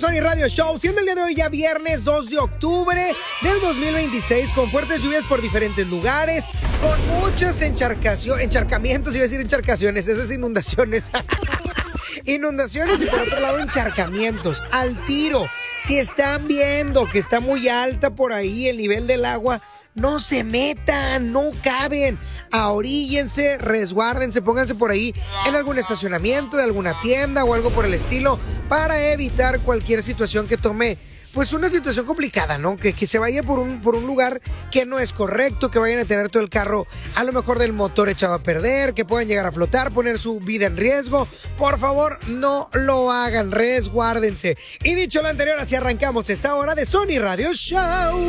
Sony Radio Show, siendo el día de hoy ya viernes 2 de octubre del 2026, con fuertes lluvias por diferentes lugares, con muchos encharcamientos, iba a decir encharcaciones, esas inundaciones. Inundaciones y por otro lado encharcamientos, al tiro. Si están viendo que está muy alta por ahí el nivel del agua, no se metan, no caben. Ahoríllense, resguárdense, pónganse por ahí en algún estacionamiento de alguna tienda o algo por el estilo para evitar cualquier situación que tome, pues una situación complicada, ¿no? Que se vaya por un lugar que no es correcto, que vayan a tener todo el carro a lo mejor del motor echado a perder, que puedan llegar a flotar, poner su vida en riesgo. Por favor, no lo hagan, resguárdense. Y dicho lo anterior, así arrancamos esta hora de Sony Radio Show.